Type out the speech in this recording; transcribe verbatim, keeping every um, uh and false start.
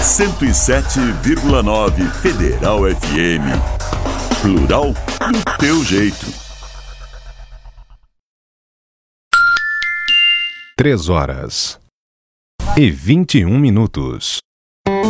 cento e sete vírgula nove Federal F M. Plural do teu jeito. Três horas e vinte e um minutos.